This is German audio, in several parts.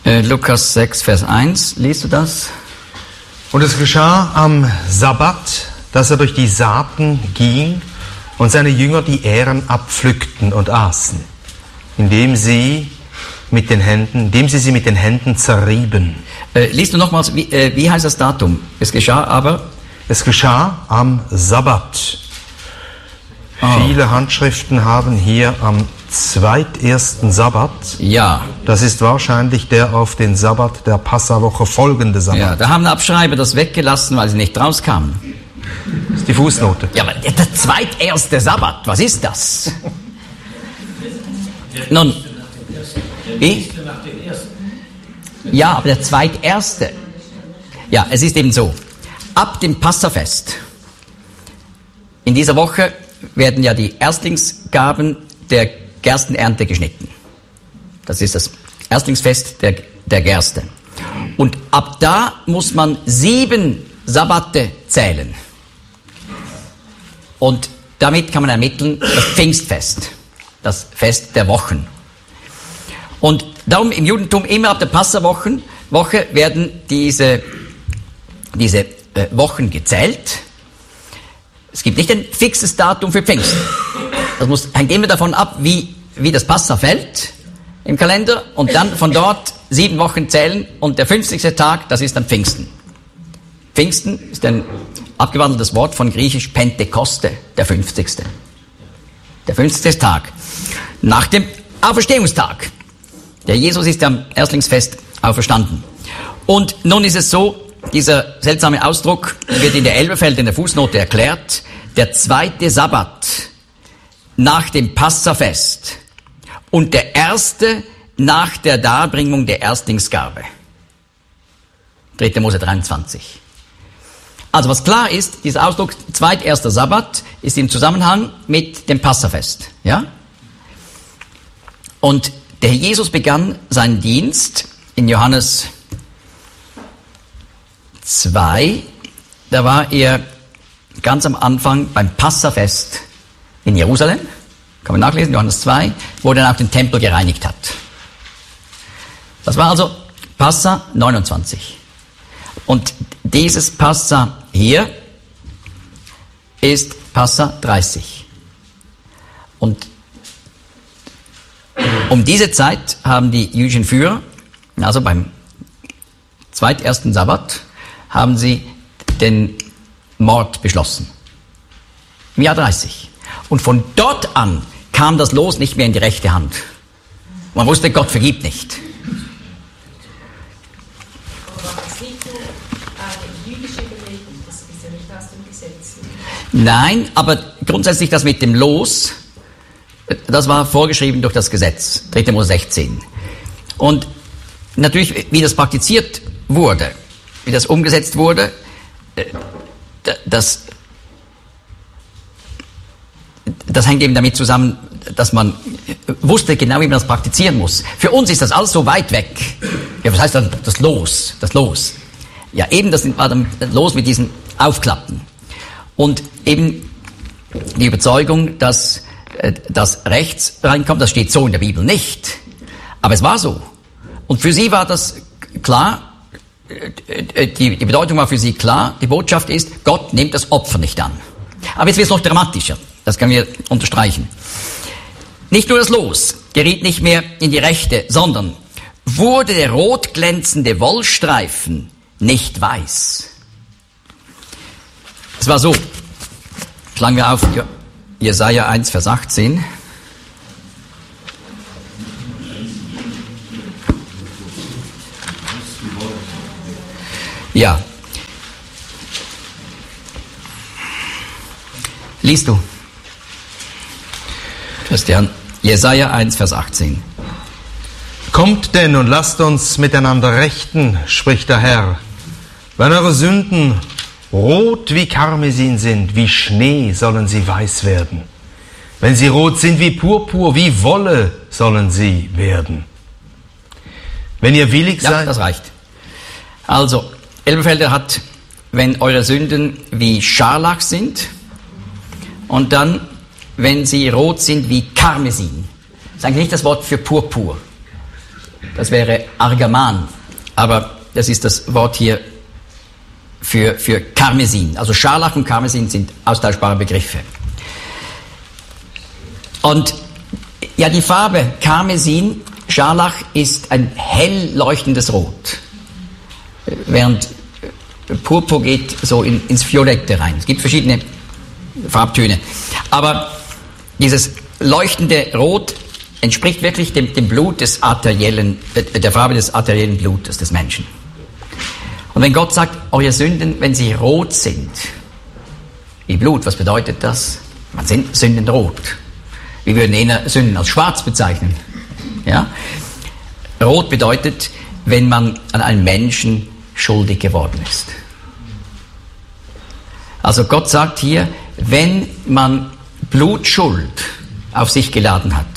Lukas 6, Vers 1, liest du das? Und es geschah am Sabbat, dass er durch die Saaten ging und seine Jünger die Ähren abpflückten und aßen, indem sie sie mit den Händen zerrieben. Liest du nochmals, wie heißt das Datum? Es geschah am Sabbat. Oh. Viele Handschriften haben hier am zweitersten Sabbat. Ja. Das ist wahrscheinlich der auf den Sabbat der Passawoche folgende Sabbat. Ja, da haben Abschreiber das weggelassen, weil sie nicht rauskamen. Das ist die Fußnote. Ja, aber der zweiterste Sabbat, was ist das? Nun, wie? Ja, aber der zweiterste. Ja, es ist eben so. Ab dem Passafest. In dieser Woche werden ja die Erstlingsgaben der Gerstenernte geschnitten. Das ist das Erstlingsfest der Gerste. Und ab da muss man 7 Sabbate zählen. Und damit kann man ermitteln das Pfingstfest, das Fest der Wochen. Und darum im Judentum immer ab der Passawoche werden diese Wochen gezählt. Es gibt nicht ein fixes Datum für Pfingsten. Das hängt immer davon ab, wie das Passa fällt im Kalender und dann von dort 7 Wochen zählen und der 50. Tag, das ist dann Pfingsten. Pfingsten ist ein abgewandeltes Wort von griechisch Pentekoste, der 50. Der 50. Tag. Nach dem Auferstehungstag. Der Jesus ist am Erstlingsfest auferstanden. Und nun ist es so, dieser seltsame Ausdruck wird in der Elberfelder in der Fußnote erklärt. Der zweite Sabbat nach dem Passafest und der erste nach der Darbringung der Erstlingsgabe. 3. Mose 23. Also was klar ist, dieser Ausdruck zweiterster Sabbat ist im Zusammenhang mit dem Passafest. Ja? Und der Herr Jesus begann seinen Dienst in Johannes 2, da war er ganz am Anfang beim Passafest in Jerusalem, kann man nachlesen, Johannes 2, wo er dann auch den Tempel gereinigt hat. Das war also Passa 29. Und dieses Passa hier ist Passa 30. Und um diese Zeit haben die jüdischen Führer, also beim zweitersten Sabbat, haben sie den Mord beschlossen. Im Jahr 30. Und von dort an kam das Los nicht mehr in die rechte Hand. Man wusste, Gott vergibt nicht. Aber das ist nicht nur eine jüdische Überlegung, das ist ja nicht aus dem Gesetz. Nein, aber grundsätzlich das mit dem Los, das war vorgeschrieben durch das Gesetz, 3. Mose 16. Und natürlich, wie das praktiziert wurde, wie das umgesetzt wurde, das hängt eben damit zusammen, dass man wusste genau, wie man das praktizieren muss. Für uns ist das alles so weit weg. Ja, was heißt dann das Los? Das Los. Ja, eben das war dann Los mit diesen Aufklappen. Und eben die Überzeugung, dass das rechts reinkommt, das steht so in der Bibel nicht. Aber es war so. Und für sie war das klar, die Bedeutung war für sie klar, die Botschaft ist, Gott nimmt das Opfer nicht an. Aber jetzt wird es noch dramatischer, das können wir unterstreichen. Nicht nur das Los geriet nicht mehr in die Rechte, sondern wurde der rot glänzende Wollstreifen nicht weiß. Es war so, schlagen wir auf Jesaja 1, Vers 18. Ja. Liest du? Christian, Jesaja 1, Vers 18. Kommt denn und lasst uns miteinander rechten, spricht der Herr. Wenn eure Sünden rot wie Karmesin sind, wie Schnee sollen sie weiß werden. Wenn sie rot sind wie Purpur, wie Wolle sollen sie werden. Wenn ihr willig seid... Ja, das reicht. Also, Elberfelder hat, wenn eure Sünden wie Scharlach sind und dann, wenn sie rot sind wie Karmesin. Das ist eigentlich nicht das Wort für Purpur. Das wäre Argaman. Aber das ist das Wort hier für Karmesin. Also Scharlach und Karmesin sind austauschbare Begriffe. Und ja, die Farbe Karmesin, Scharlach, ist ein hell leuchtendes Rot. Während Purpur geht so ins Violette rein. Es gibt verschiedene Farbtöne. Aber dieses leuchtende Rot entspricht wirklich dem Blut des arteriellen, der Farbe des arteriellen Blutes des Menschen. Und wenn Gott sagt, eure Sünden, wenn sie rot sind, wie Blut, was bedeutet das? Man sind Sünden rot. Wir würden eher Sünden als schwarz bezeichnen. Ja? Rot bedeutet, wenn man an einem Menschen schuldig geworden ist. Also Gott sagt hier, wenn man Blutschuld auf sich geladen hat,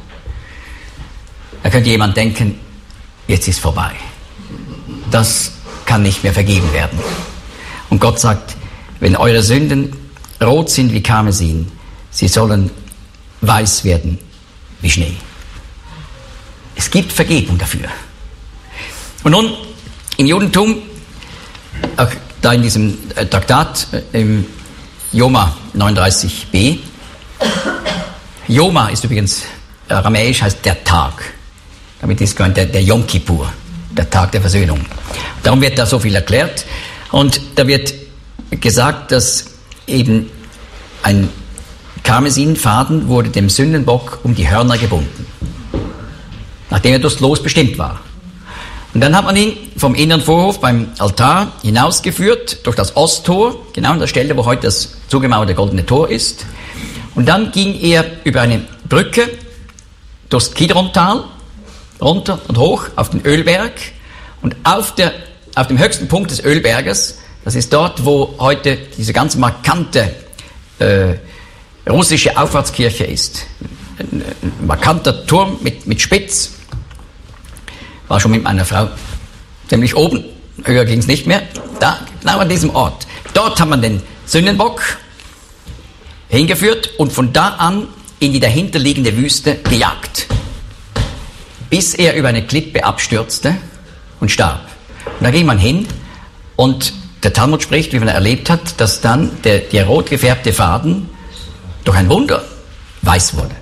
da könnte jemand denken, jetzt ist vorbei. Das kann nicht mehr vergeben werden. Und Gott sagt, wenn eure Sünden rot sind wie Karmesin, sie sollen weiß werden wie Schnee. Es gibt Vergebung dafür. Und nun, im Judentum, auch da in diesem Traktat, im Yoma 39b, Yoma ist übrigens aramäisch, heißt der Tag. Damit ist gemeint der Yom Kippur, der Tag der Versöhnung. Darum wird da so viel erklärt. Und da wird gesagt, dass eben ein Karmesinfaden wurde dem Sündenbock um die Hörner gebunden, nachdem er durchs Los bestimmt war. Und dann hat man ihn vom inneren Vorhof beim Altar hinausgeführt, durch das Osttor, genau an der Stelle, wo heute das zugemauerte Goldene Tor ist. Und dann ging er über eine Brücke durchs Kidrontal, runter und hoch auf den Ölberg. Und auf dem höchsten Punkt des Ölberges, das ist dort, wo heute diese ganz markante russische Auffahrtskirche ist. Ein markanter Turm mit Spitz. War schon mit meiner Frau ziemlich oben, höher ging es nicht mehr. Da, genau an diesem Ort. Dort hat man den Sündenbock hingeführt und von da an in die dahinterliegende Wüste gejagt, bis er über eine Klippe abstürzte und starb. Und da ging man hin und der Talmud spricht, wie man erlebt hat, dass dann der rot gefärbte Faden durch ein Wunder weiß wurde.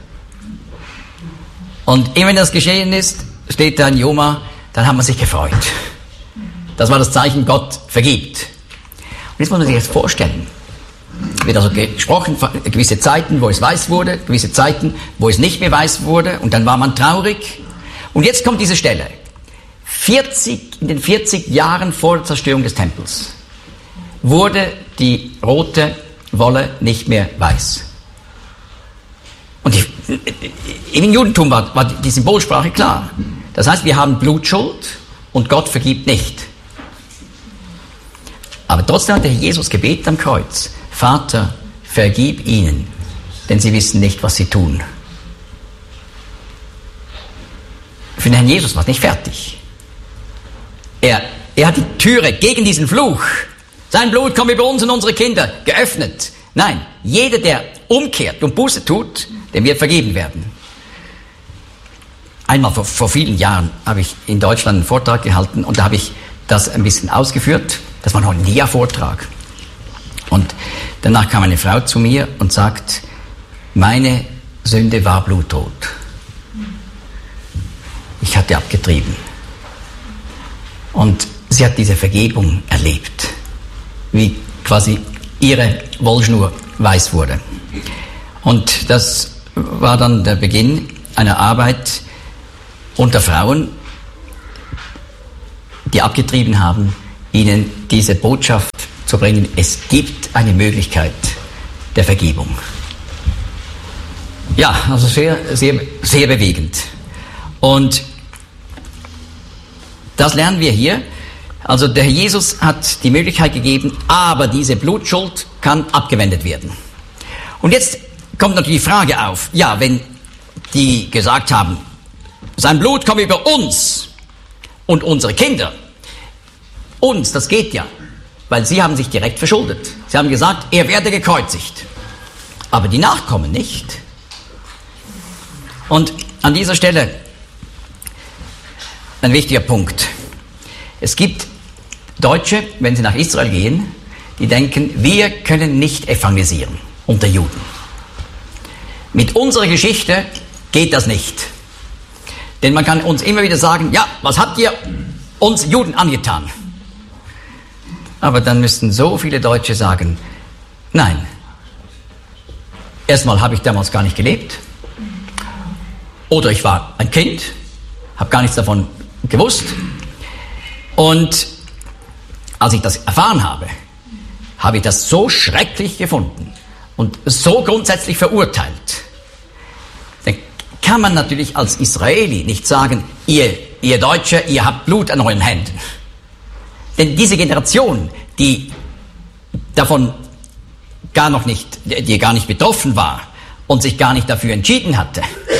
Und immer wenn das geschehen ist, steht da in Yoma, dann hat man sich gefreut. Das war das Zeichen, Gott vergibt. Und jetzt muss man sich das vorstellen. Es wird also gesprochen, gewisse Zeiten, wo es weiß wurde, gewisse Zeiten, wo es nicht mehr weiß wurde, und dann war man traurig. Und jetzt kommt diese Stelle. In den 40 Jahren vor der Zerstörung des Tempels wurde die rote Wolle nicht mehr weiß. Und im Judentum war die Symbolsprache klar. Das heißt, wir haben Blutschuld und Gott vergibt nicht. Aber trotzdem hat der Jesus gebetet am Kreuz: Vater, vergib ihnen, denn sie wissen nicht, was sie tun. Für den Herrn Jesus war es nicht fertig. Er hat die Türe gegen diesen Fluch, sein Blut kommt über uns und unsere Kinder, geöffnet. Nein, jeder, der umkehrt und Buße tut, dem wird vergeben werden. Einmal vor vielen Jahren habe ich in Deutschland einen Vortrag gehalten und da habe ich das ein bisschen ausgeführt. Das war noch ein NIA-Vortrag. Und danach kam eine Frau zu mir und sagt, meine Sünde war blutrot. Ich hatte abgetrieben. Und sie hat diese Vergebung erlebt, wie quasi ihre Wollschnur weiß wurde. Und das war dann der Beginn einer Arbeit unter Frauen, die abgetrieben haben, ihnen diese Botschaft zu bringen: Es gibt eine Möglichkeit der Vergebung. Ja, also sehr, sehr, sehr bewegend. Und das lernen wir hier. Also der Herr Jesus hat die Möglichkeit gegeben, aber diese Blutschuld kann abgewendet werden. Und jetzt kommt natürlich die Frage auf, ja, wenn die gesagt haben, sein Blut kommt über uns und unsere Kinder. Uns, das geht ja, weil sie haben sich direkt verschuldet. Sie haben gesagt, er werde gekreuzigt. Aber die Nachkommen nicht. Und an dieser Stelle ein wichtiger Punkt. Es gibt Deutsche, wenn sie nach Israel gehen, die denken, wir können nicht evangelisieren unter Juden. Mit unserer Geschichte geht das nicht. Denn man kann uns immer wieder sagen, ja, was habt ihr uns Juden angetan? Aber dann müssten so viele Deutsche sagen, nein, erstmal habe ich damals gar nicht gelebt. Oder ich war ein Kind, habe gar nichts davon gewusst. Und als ich das erfahren habe, habe ich das so schrecklich gefunden und so grundsätzlich verurteilt. Dann kann man natürlich als Israeli nicht sagen, ihr Deutsche, ihr habt Blut an euren Händen. Denn diese Generation, die davon die gar nicht betroffen war und sich gar nicht dafür entschieden hatte,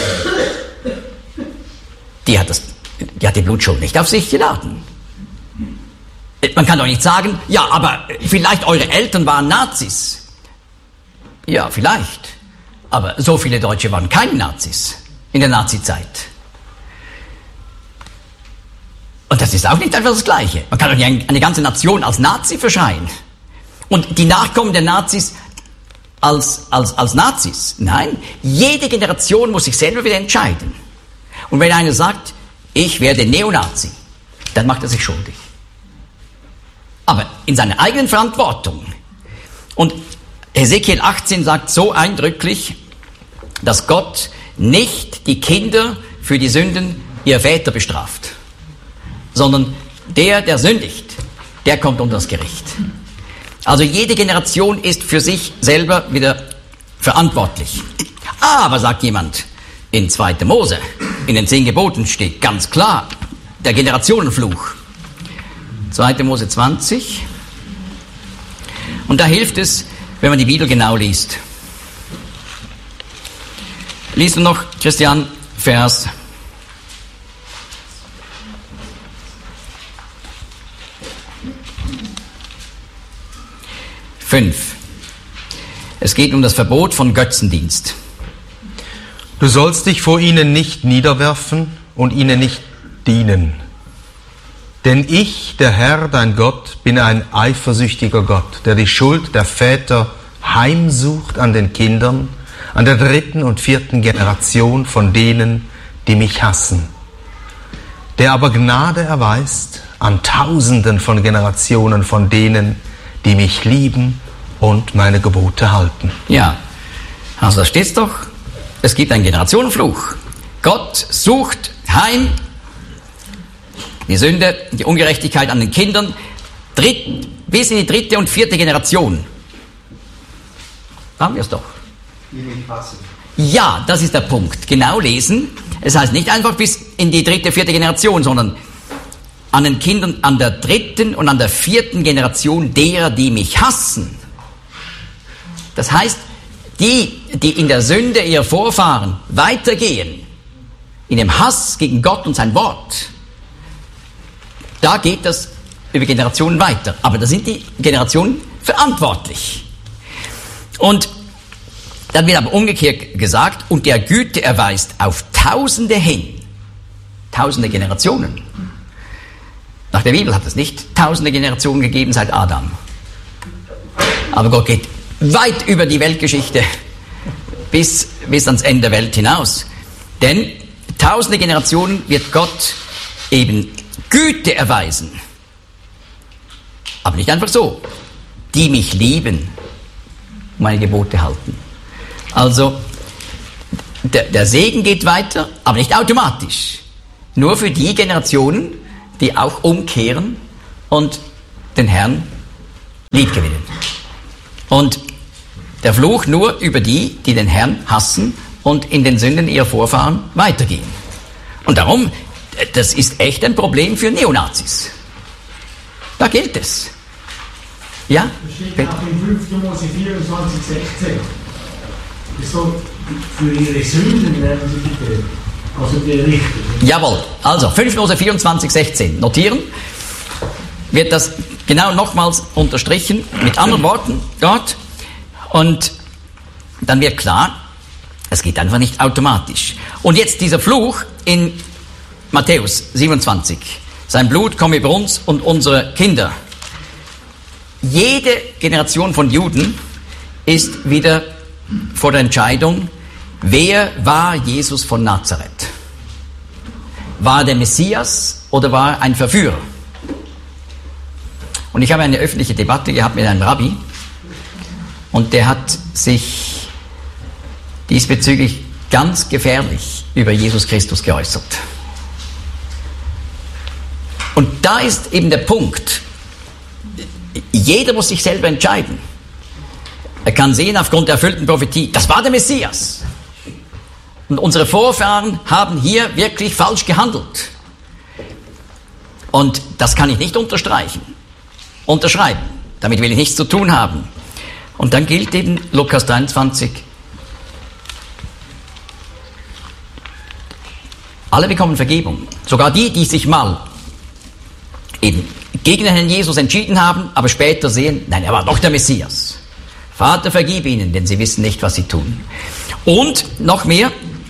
die hat die Blutschuld nicht auf sich geladen. Man kann doch nicht sagen, ja, aber vielleicht eure Eltern waren Nazis. Ja, vielleicht. Aber so viele Deutsche waren keine Nazis in der Nazizeit. Und das ist auch nicht einfach das Gleiche. Man kann doch nicht eine ganze Nation als Nazi verschreien. Und die Nachkommen der Nazis als Nazis. Nein, jede Generation muss sich selber wieder entscheiden. Und wenn einer sagt, ich werde Neonazi, dann macht er sich schuldig. Aber in seiner eigenen Verantwortung. Und Hesekiel 18 sagt so eindrücklich, dass Gott nicht die Kinder für die Sünden ihrer Väter bestraft, sondern der sündigt, der kommt unter das Gericht. Also jede Generation ist für sich selber wieder verantwortlich. Aber, sagt jemand, in 2. Mose, in den 10 Geboten steht ganz klar der Generationenfluch. 2. Mose 20. Und da hilft es, wenn man die Bibel genau liest. Liest du noch, Christian, Vers 5. Es geht um das Verbot von Götzendienst. Du sollst dich vor ihnen nicht niederwerfen und ihnen nicht dienen. Denn ich, der Herr, dein Gott, bin ein eifersüchtiger Gott, der die Schuld der Väter heimsucht an den Kindern, an der 3. und 4. Generation von denen, die mich hassen. Der aber Gnade erweist an Tausenden von Generationen von denen, die mich lieben und meine Gebote halten. Ja, also da steht's doch. Es gibt einen Generationenfluch. Gott sucht heim die Sünde, die Ungerechtigkeit an den Kindern, bis in die 3. und 4. Generation. Haben wir es doch. Ja, das ist der Punkt. Genau lesen. Es heißt nicht einfach bis in die 3., 4. Generation, sondern an den Kindern an der 3. und an der 4. Generation derer, die mich hassen. Das heißt, die in der Sünde ihrer Vorfahren weitergehen, in dem Hass gegen Gott und sein Wort, da geht das über Generationen weiter. Aber da sind die Generationen verantwortlich. Und dann wird aber umgekehrt gesagt, und der Güte erweist auf Tausende hin. Tausende Generationen. Nach der Bibel hat es nicht Tausende Generationen gegeben seit Adam. Aber Gott geht weit über die Weltgeschichte bis ans Ende der Welt hinaus. Denn Tausende Generationen wird Gott eben Güte erweisen. Aber nicht einfach so. Die mich lieben, meine Gebote halten. Also, der Segen geht weiter, aber nicht automatisch. Nur für die Generationen, die auch umkehren und den Herrn liebgewinnen. Und der Fluch nur über die den Herrn hassen und in den Sünden ihrer Vorfahren weitergehen. Und darum, das ist echt ein Problem für Neonazis. Da gilt es. Ja? Das steht auch in 5. Mose 24, 16. So, für ihre Sünden werden sie bitte, also gerichtet. Jawohl, also 5. Mose 24, 16. Notieren. Wird das genau nochmals unterstrichen, mit anderen Worten dort. Und dann wird klar, es geht einfach nicht automatisch. Und jetzt dieser Fluch in Matthäus 27. Sein Blut komme über uns und unsere Kinder. Jede Generation von Juden ist wieder vor der Entscheidung, wer war Jesus von Nazareth? War er der Messias oder war er ein Verführer? Und ich habe eine öffentliche Debatte gehabt mit einem Rabbi und der hat sich diesbezüglich ganz gefährlich über Jesus Christus geäußert. Und da ist eben der Punkt, jeder muss sich selber entscheiden. Er kann sehen aufgrund der erfüllten Prophetie, das war der Messias. Und unsere Vorfahren haben hier wirklich falsch gehandelt. Und das kann ich nicht unterschreiben. Damit will ich nichts zu tun haben. Und dann gilt eben Lukas 23. Alle bekommen Vergebung. Sogar die sich mal eben gegen den Herrn Jesus entschieden haben, aber später sehen, nein, er war doch der Messias. Vater, vergib ihnen, denn sie wissen nicht, was sie tun. Und noch mehr,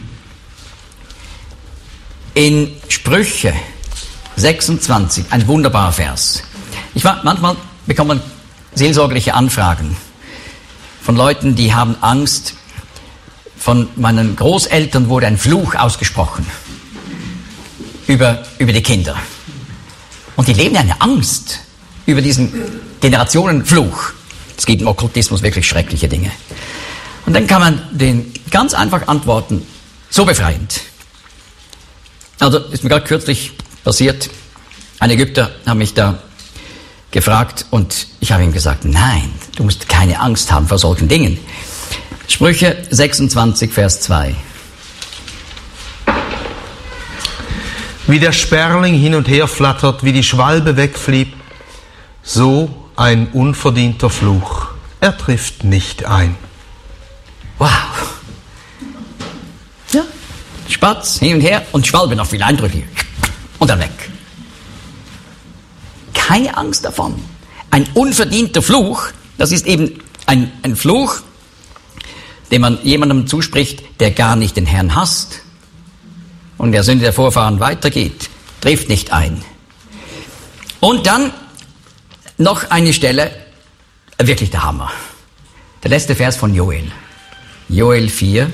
in Sprüche 26, ein wunderbarer Vers. Manchmal bekommt man seelsorgerliche Anfragen von Leuten, die haben Angst. Von meinen Großeltern wurde ein Fluch ausgesprochen über die Kinder. Und die leben eine Angst über diesen Generationenfluch. Es gibt im Okkultismus wirklich schreckliche Dinge. Und dann kann man den ganz einfach antworten, so befreiend. Also, ist mir gerade kürzlich passiert, ein Ägypter hat mich da gefragt und ich habe ihm gesagt, nein, du musst keine Angst haben vor solchen Dingen. Sprüche 26, Vers 2. Wie der Sperling hin und her flattert, wie die Schwalbe wegfliegt, so ein unverdienter Fluch. Er trifft nicht ein. Wow. Ja, Spatz hin und her und Schwalbe noch viel eindrücklicher. Und dann weg. Keine Angst davon. Ein unverdienter Fluch, das ist eben ein Fluch, den man jemandem zuspricht, der gar nicht den Herrn hasst und der Sünde der Vorfahren weitergeht, trifft nicht ein. Und dann noch eine Stelle, wirklich der Hammer. Der letzte Vers von Joel. Joel 4.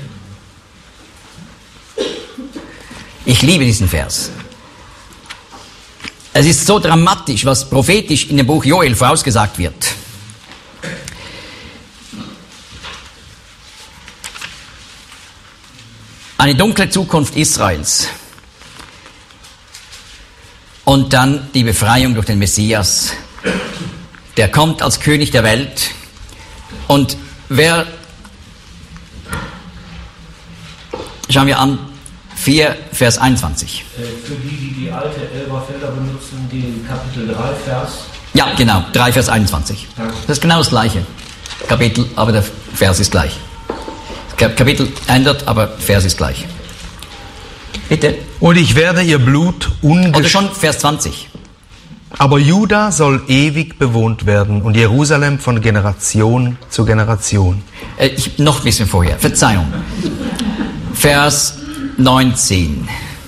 Ich liebe diesen Vers. Es ist so dramatisch, was prophetisch in dem Buch Joel vorausgesagt wird. Eine dunkle Zukunft Israels. Und dann die Befreiung durch den Messias. Der kommt als König der Welt. Und schauen wir an, 4, Vers 21. Für die alte Elberfelder benutzen, den Kapitel 3, Vers... Ja, genau, 3, Vers 21. Danke. Das ist genau das gleiche Kapitel, aber der Vers ist gleich. Das Kapitel ändert, aber Vers ist gleich. Bitte. Und ich werde ihr Blut Oder schon Vers 20. Aber Juda soll ewig bewohnt werden und Jerusalem von Generation zu Generation. Noch ein bisschen vorher, Verzeihung. Vers 19.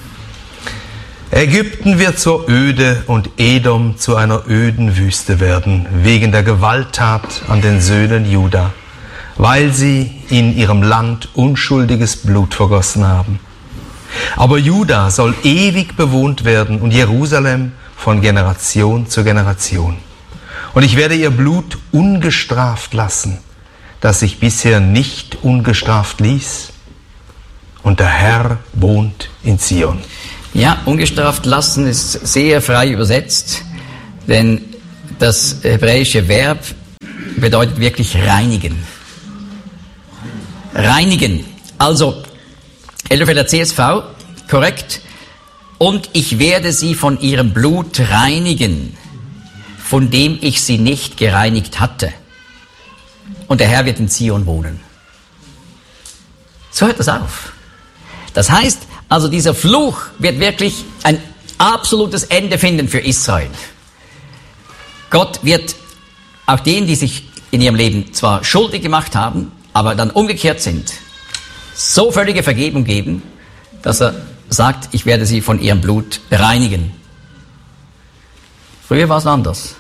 Ägypten wird zur Öde und Edom zu einer öden Wüste werden, wegen der Gewalttat an den Söhnen Juda, weil sie in ihrem Land unschuldiges Blut vergossen haben. Aber Juda soll ewig bewohnt werden und Jerusalem von Generation zu Generation. Und ich werde ihr Blut ungestraft lassen, das sich bisher nicht ungestraft ließ. Und der Herr wohnt in Zion. Ja, ungestraft lassen ist sehr frei übersetzt, denn das hebräische Verb bedeutet wirklich reinigen. Reinigen. Also, Elberfelder CSV, korrekt. Und ich werde sie von ihrem Blut reinigen, von dem ich sie nicht gereinigt hatte. Und der Herr wird in Zion wohnen. So hört das auf. Das heißt, also dieser Fluch wird wirklich ein absolutes Ende finden für Israel. Gott wird auch denen, die sich in ihrem Leben zwar schuldig gemacht haben, aber dann umgekehrt sind, so völlige Vergebung geben, dass er sagt, ich werde sie von ihrem Blut reinigen. Früher war es anders.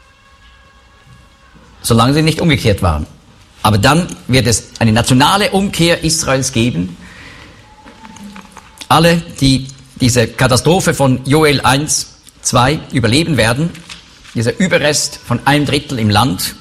Solange sie nicht umgekehrt waren. Aber dann wird es eine nationale Umkehr Israels geben. Alle, die diese Katastrophe von Joel 1, 2 überleben werden, dieser Überrest von 1/3 im Land,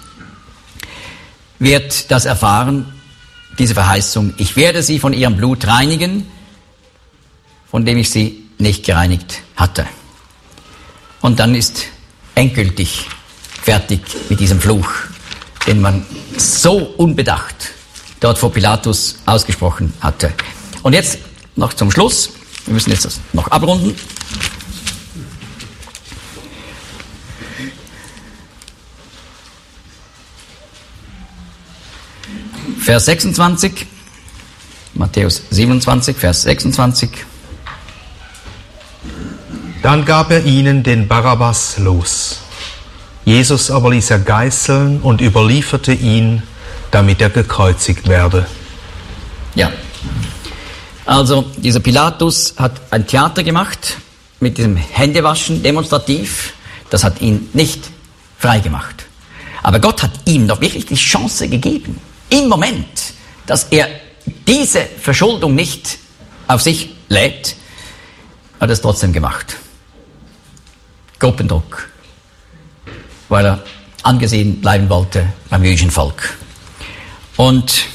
wird das erfahren, diese Verheißung. Ich werde sie von ihrem Blut reinigen, von dem ich sie nicht gereinigt hatte. Und dann ist endgültig fertig mit diesem Fluch, den man so unbedacht dort vor Pilatus ausgesprochen hatte. Und jetzt noch zum Schluss, wir müssen jetzt das noch abrunden. Vers 26, Matthäus 27, Vers 26. Dann gab er ihnen den Barabbas los. Jesus aber ließ er geißeln und überlieferte ihn, damit er gekreuzigt werde. Ja, also dieser Pilatus hat ein Theater gemacht mit diesem Händewaschen demonstrativ. Das hat ihn nicht frei gemacht. Aber Gott hat ihm doch wirklich die Chance gegeben, im Moment, dass er diese Verschuldung nicht auf sich lädt, hat er es trotzdem gemacht. Gruppendruck, weil er angesehen bleiben wollte beim jüdischen Volk. Und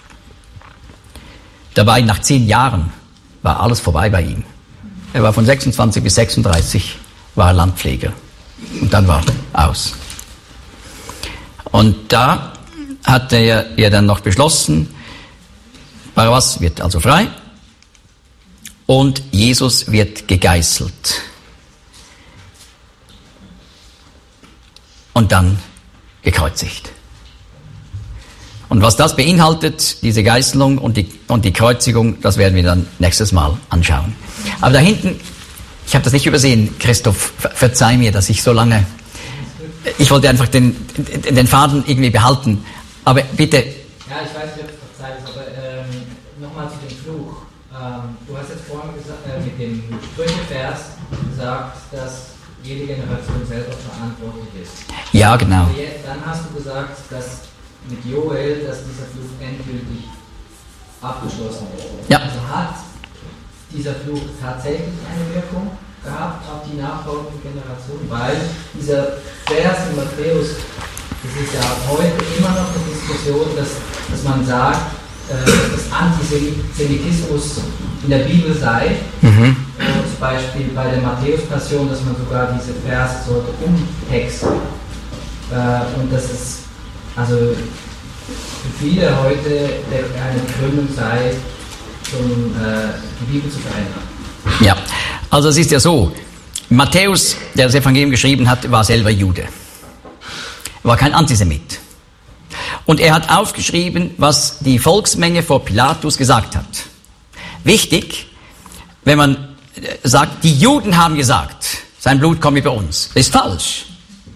dabei, nach 10 Jahren, war alles vorbei bei ihm. Er war von 26 bis 36, war er Landpfleger. Und dann war er aus. Und da hat er dann noch beschlossen, Barabbas wird also frei und Jesus wird gegeißelt. Und dann gekreuzigt. Und was das beinhaltet, diese Geißelung und die Kreuzigung, das werden wir dann nächstes Mal anschauen. Aber da hinten, ich habe das nicht übersehen, Christoph, verzeih mir, dass ich so lange, ich wollte einfach den Faden irgendwie behalten, aber bitte. Ja, ich weiß nicht, ob es verzeiht ist, aber nochmal zu dem Fluch. Du hast jetzt vorhin gesagt, mit dem Sprüchevers gesagt, dass jede Generation selber verantwortlich ist. Ja, genau. Dann hast du gesagt, dass mit Joel, dass dieser Fluch endgültig abgeschlossen ist. Ja. Also hat dieser Fluch tatsächlich eine Wirkung gehabt auf die nachfolgende Generation, weil dieser Vers in Matthäus, das ist ja heute immer noch eine Diskussion, dass man sagt, dass Antisemitismus in der Bibel sei. Zum Beispiel bei der Matthäus-Passion, dass man sogar diese Verse sollte umtexten. Und das ist also für viele heute eine Begründung sei, die Bibel zu verändern. Ja, also es ist ja so, Matthäus, der das Evangelium geschrieben hat, war selber Jude. Er war kein Antisemit. Und er hat aufgeschrieben, was die Volksmenge vor Pilatus gesagt hat. Wichtig, wenn man sagt, die Juden haben gesagt, sein Blut komme über uns. Das ist falsch.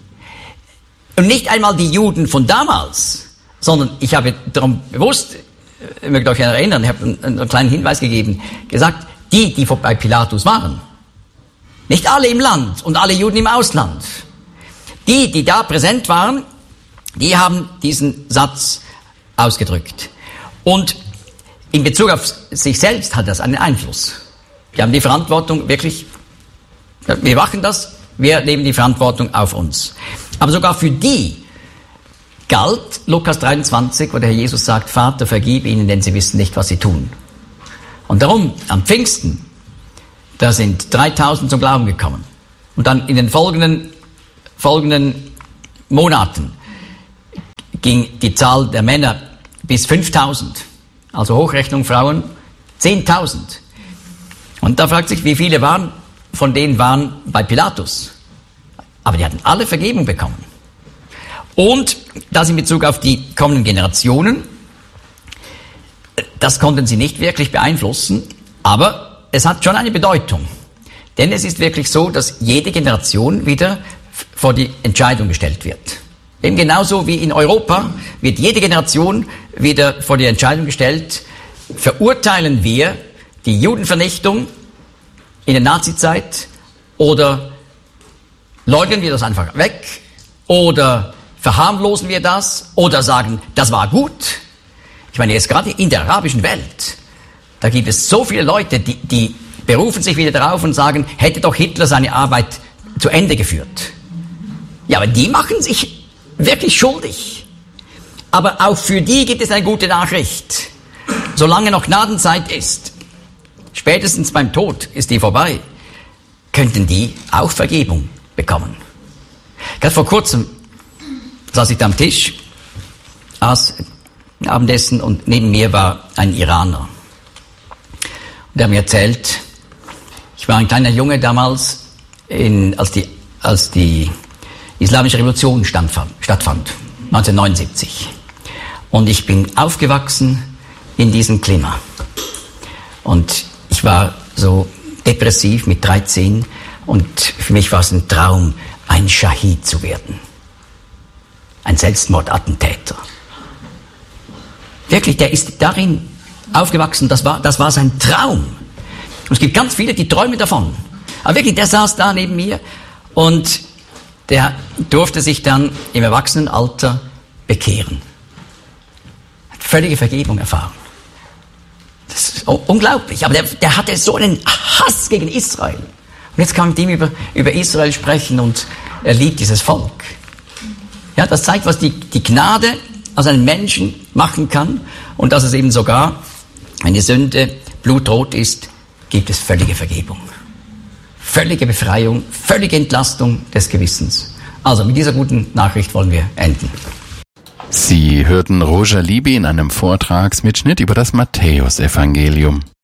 Und nicht einmal die Juden von damals, sondern ich habe darum bewusst, ihr mögt euch erinnern, ich habe einen kleinen Hinweis gegeben, gesagt, die bei Pilatus waren. Nicht alle im Land und alle Juden im Ausland. Die da präsent waren, die haben diesen Satz ausgedrückt. Und in Bezug auf sich selbst hat das einen Einfluss. Die haben die Verantwortung wirklich, wir machen das, wir nehmen die Verantwortung auf uns. Aber sogar für die galt Lukas 23, wo der Herr Jesus sagt, Vater, vergib ihnen, denn sie wissen nicht, was sie tun. Und darum, am Pfingsten, da sind 3000 zum Glauben gekommen. Und dann in den folgenden Monaten ging die Zahl der Männer bis 5000. Also Hochrechnung Frauen 10.000. Und da fragt sich, wie viele von denen waren bei Pilatus. Aber die hatten alle Vergebung bekommen. Und das in Bezug auf die kommenden Generationen, das konnten sie nicht wirklich beeinflussen, aber es hat schon eine Bedeutung. Denn es ist wirklich so, dass jede Generation wieder vor die Entscheidung gestellt wird. Eben genauso wie in Europa wird jede Generation wieder vor die Entscheidung gestellt, verurteilen wir die Judenvernichtung in der Nazizeit oder leugnen wir das einfach weg oder verharmlosen wir das oder sagen, das war gut? Ich meine, jetzt gerade in der arabischen Welt, da gibt es so viele Leute, die berufen sich wieder darauf und sagen, hätte doch Hitler seine Arbeit zu Ende geführt. Ja, aber die machen sich wirklich schuldig. Aber auch für die gibt es eine gute Nachricht. Solange noch Gnadenzeit ist, spätestens beim Tod ist die vorbei, könnten die auch Vergebung bekommen. Gerade vor kurzem saß ich da am Tisch, aß Abendessen und neben mir war ein Iraner. Und der hat mir erzählt, ich war ein kleiner Junge damals, als die Islamische Revolution stattfand, 1979. Und ich bin aufgewachsen in diesem Klima. Und ich war so depressiv mit 13 und für mich war es ein Traum, ein Schahid zu werden. Ein Selbstmordattentäter. Wirklich, der ist darin aufgewachsen, das war sein Traum. Und es gibt ganz viele, die träumen davon. Aber wirklich, der saß da neben mir und der durfte sich dann im Erwachsenenalter bekehren. Hat völlige Vergebung erfahren. Das ist unglaublich. Aber der hatte so einen Hass gegen Israel. Und jetzt kann man mit ihm über Israel sprechen und er liebt dieses Volk. Ja, das zeigt, was die Gnade aus einem Menschen machen kann und dass es eben sogar, wenn die Sünde blutrot ist, gibt es völlige Vergebung. Völlige Befreiung, völlige Entlastung des Gewissens. Also mit dieser guten Nachricht wollen wir enden. Sie hörten Roger Libby in einem Vortragsmitschnitt über das Matthäusevangelium.